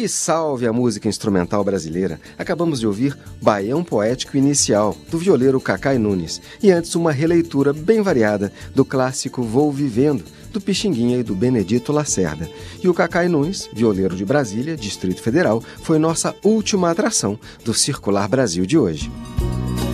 Que salve a música instrumental brasileira! Acabamos de ouvir Baião Poético Inicial, do violeiro Cacai Nunes, e antes uma releitura bem variada do clássico Vou Vivendo, do Pixinguinha e do Benedito Lacerda. E o Cacai Nunes, violeiro de Brasília, Distrito Federal, foi nossa última atração do Circular Brasil de hoje.